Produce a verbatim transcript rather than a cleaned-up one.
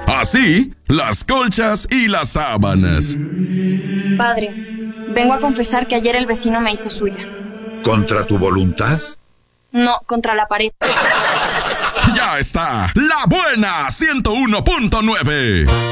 Así, las colchas y las sábanas. Padre, vengo a confesar que ayer el vecino me hizo suya. ¿Contra tu voluntad? No, contra la pared. Ya está, La Buena ciento uno punto nueve.